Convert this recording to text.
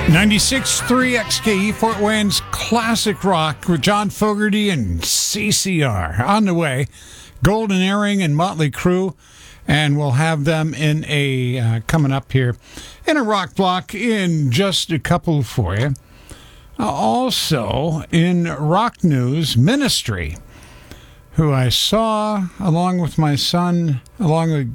96.3 XKE Fort Wayne's Classic Rock with John Fogerty and CCR on the way. Golden Earring and Motley Crue, and we'll have them in a coming up here in a rock block in just a couple for you. Also in rock news, Ministry, who I saw along with my son along